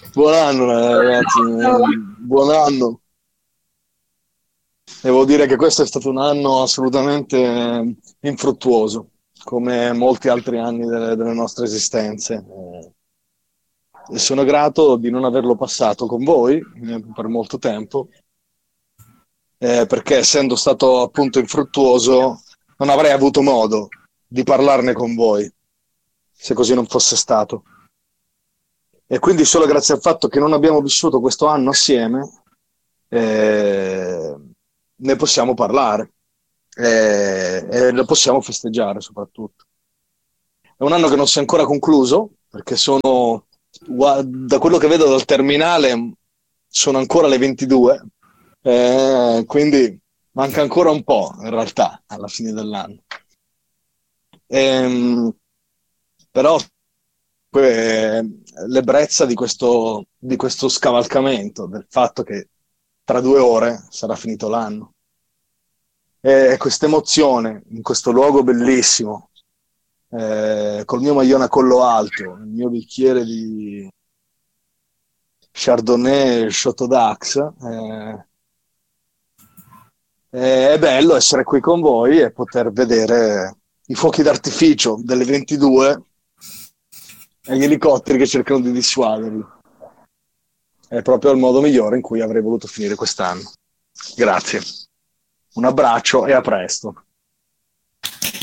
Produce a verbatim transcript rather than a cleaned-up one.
Buon anno, eh, ragazzi, eh, buon anno. Devo dire che questo è stato un anno assolutamente eh, infruttuoso, come molti altri anni delle, delle nostre esistenze. Eh, e sono grato di non averlo passato con voi eh, per molto tempo, eh, perché essendo stato appunto infruttuoso non avrei avuto modo di parlarne con voi, se così non fosse stato. E quindi solo grazie al fatto che non abbiamo vissuto questo anno assieme, eh, ne possiamo parlare eh, e lo possiamo festeggiare soprattutto. È un anno che non si è ancora concluso, perché sono, da quello che vedo dal terminale, sono ancora le ventidue, eh, quindi manca ancora un po' in realtà alla fine dell'anno. Ehm, Però eh, l'ebbrezza di questo, di questo scavalcamento, del fatto che tra due ore sarà finito l'anno. E questa emozione in questo luogo bellissimo, eh, col mio maglione a collo alto, il mio bicchiere di Chardonnay Chateau d'Ax, eh, è bello essere qui con voi e poter vedere i fuochi d'artificio delle ventidue e gli elicotteri che cercano di dissuaderli. È proprio il modo migliore in cui avrei voluto finire quest'anno. Grazie. Un abbraccio e a presto.